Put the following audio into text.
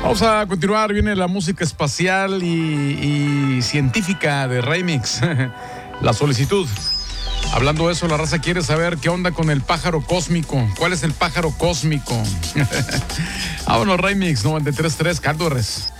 Vamos a continuar, viene la música espacial y científica de Remix. La solicitud. Hablando de eso, la raza quiere saber qué onda con el pájaro cósmico. ¿Cuál es el pájaro cósmico? Vámonos, Remix 93.3, Cardores.